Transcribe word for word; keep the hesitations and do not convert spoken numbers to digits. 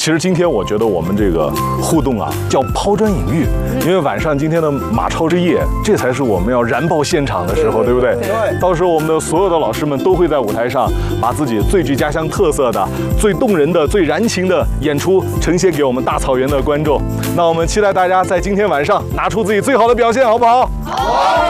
其实今天我觉得我们这个互动啊，叫抛砖引玉，因为晚上今天的马超之夜，这才是我们要燃爆现场的时候，对不对？ 对。 到时候我们的所有的老师们都会在舞台上，把自己最具家乡特色的、最动人的、最燃情的演出呈现给我们大草原的观众。那我们期待大家在今天晚上拿出自己最好的表现，好不好？好。